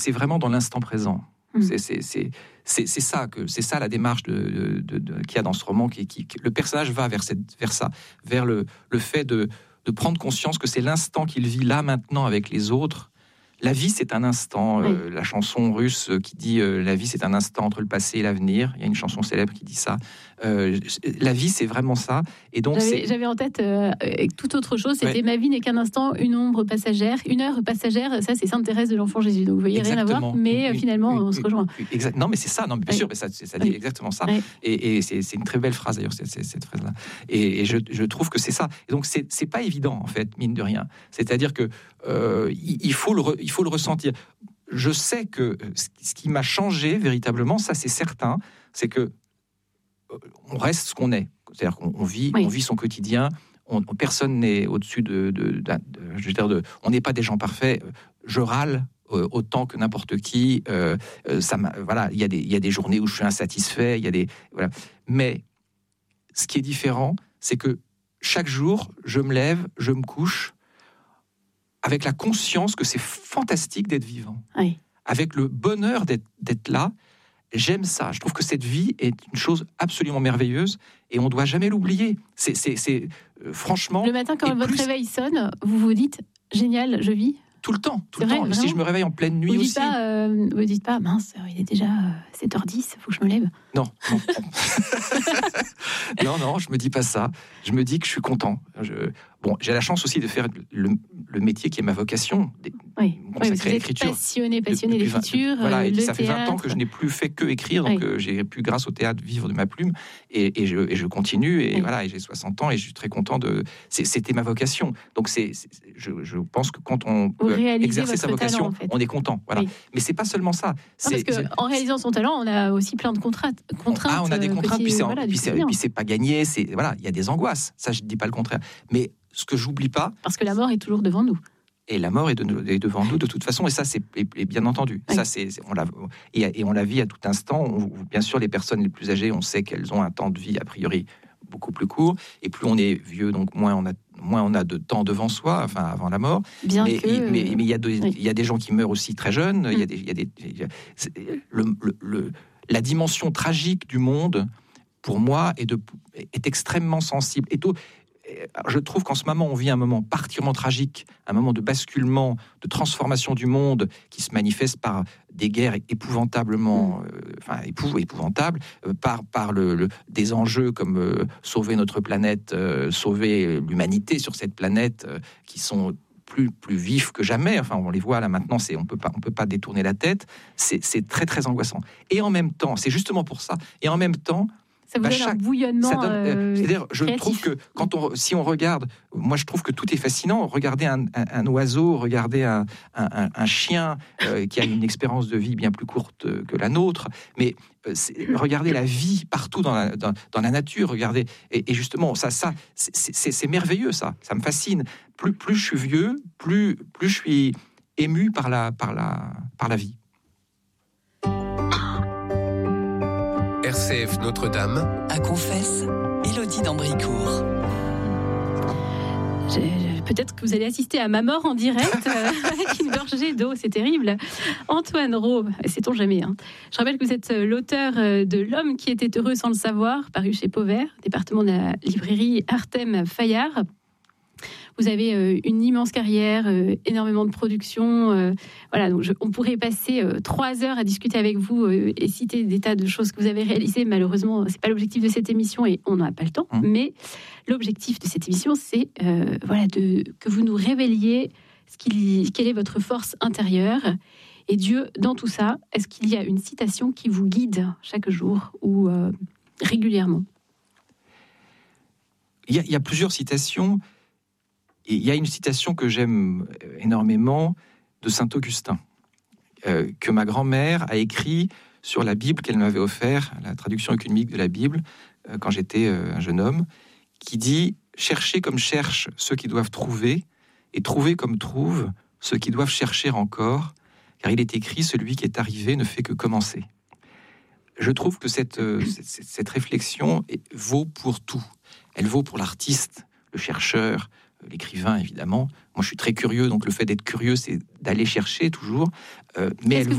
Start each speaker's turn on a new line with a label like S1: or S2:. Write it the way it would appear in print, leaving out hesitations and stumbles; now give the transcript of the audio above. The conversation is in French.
S1: C'est vraiment dans l'instant présent. C'est ça la démarche qu'il y a dans ce roman. Le personnage va vers ça, vers le fait de prendre conscience que c'est l'instant qu'il vit là, maintenant, avec les autres. La vie, c'est un instant. La chanson russe qui dit la vie, c'est un instant entre le passé et l'avenir. Il y a une chanson célèbre qui dit ça. La vie, c'est vraiment ça. Et donc,
S2: j'avais en tête toute autre chose. C'était ma vie n'est qu'un instant, une ombre passagère, une heure passagère. Ça, c'est Sainte Thérèse de l'Enfant Jésus. Donc, vous voyez, rien à voir. Mais finalement, on se rejoint.
S1: Non, mais c'est ça. Non, mais bien sûr, mais ça dit exactement ça. Et c'est une très belle phrase d'ailleurs, cette phrase-là. Et je trouve que c'est ça. Et donc, c'est pas évident en fait, mine de rien. C'est-à-dire que il faut le ressentir. Je sais que ce qui m'a changé véritablement, ça c'est certain, c'est que on reste ce qu'on est. C'est-à-dire qu'on vit son quotidien. Personne n'est au-dessus on n'est pas des gens parfaits. Je râle autant que n'importe qui. Voilà, il y a des journées où je suis insatisfait. Mais ce qui est différent, c'est que chaque jour, je me lève, je me couche avec la conscience que c'est fantastique d'être vivant, avec le bonheur d'être là. J'aime ça. Je trouve que cette vie est une chose absolument merveilleuse et on ne doit jamais l'oublier. C'est franchement...
S2: Le matin, quand votre réveil sonne, vous vous dites « Génial, je vis ». Tout le temps.
S1: Vraiment. Si je me réveille en pleine nuit aussi.
S2: Vous dites pas, mince, il est déjà 7h10, il faut que je me lève.
S1: Non. non, je me dis pas ça. Je me dis que je suis content. J'ai la chance aussi de faire le métier qui est ma vocation.
S2: Consacrer à l'écriture. Passionné d'écriture.
S1: Ça fait 20 ans que je n'ai plus fait que écrire, donc j'ai pu, grâce au théâtre, vivre de ma plume. Et je continue. Et voilà, et j'ai 60 ans et je suis très content de. C'était ma vocation. Donc je pense que quand on peut exercer sa vocation, talent, en fait, on est content. Voilà. Mais c'est pas seulement ça.
S2: Parce qu'en réalisant son talent, on a aussi plein de contraintes.
S1: On a des contraintes. Puis c'est pas gagné. Il y a des angoisses. Ça, je ne dis pas le contraire. Mais ce que j'oublie pas,
S2: parce que la mort est toujours devant nous.
S1: Et la mort est devant nous de toute façon, et ça c'est bien entendu. Ça on la vit à tout instant. Bien sûr, les personnes les plus âgées, on sait qu'elles ont un temps de vie a priori beaucoup plus court, et plus on est vieux, donc moins on a de temps devant soi, enfin avant la mort. Mais il y a des gens qui meurent aussi très jeunes. La dimension tragique du monde, pour moi, est extrêmement sensible. Je trouve qu'en ce moment, on vit un moment particulièrement tragique, un moment de basculement, de transformation du monde qui se manifeste par des guerres épouvantablement, épouvantables, par des enjeux comme sauver notre planète, sauver l'humanité sur cette planète, qui sont plus vifs que jamais. Enfin, on les voit là maintenant, on peut pas détourner la tête. C'est très très angoissant. Et en même temps, c'est justement pour ça. Et en même temps,
S2: ça vous donne un bouillonnement.
S1: C'est-à-dire, je trouve que si on regarde, moi je trouve que tout est fascinant. Regardez un oiseau, regardez un chien qui a une expérience de vie bien plus courte que la nôtre. Mais regardez la vie partout dans la nature. Regardez, et justement, c'est merveilleux, ça me fascine. Plus je suis vieux, plus je suis ému par la vie.
S3: RCF Notre-Dame.
S4: À Confesse, Élodie d'Ambricourt.
S2: Peut-être que vous allez assister à ma mort en direct avec une gorgée d'eau, c'est terrible. Antoine Rau, sait-on jamais. Je rappelle que vous êtes l'auteur de L'homme qui était heureux sans le savoir, paru chez Pauvert, département de la librairie Artem Fayard. Vous avez une immense carrière, énormément de productions. Donc on pourrait passer 3 heures à discuter avec vous et citer des tas de choses que vous avez réalisées. Malheureusement, c'est pas l'objectif de cette émission et on n'a pas le temps. Mais l'objectif de cette émission, c'est que vous nous révéliez quelle est votre force intérieure. Et Dieu, dans tout ça, est-ce qu'il y a une citation qui vous guide chaque jour ou régulièrement ?
S1: Il y a plusieurs citations. Et il y a une citation que j'aime énormément de Saint-Augustin, que ma grand-mère a écrit sur la Bible qu'elle m'avait offert, la traduction œcuménique de la Bible, quand j'étais un jeune homme, qui dit « Cherchez comme cherchent ceux qui doivent trouver, et trouvez comme trouvent ceux qui doivent chercher encore, car il est écrit, celui qui est arrivé ne fait que commencer. » Je trouve que cette réflexion vaut pour tout. Elle vaut pour l'artiste, le chercheur, l'écrivain, évidemment. Moi, je suis très curieux, donc le fait d'être curieux, c'est d'aller chercher toujours. Mais
S2: Est-ce que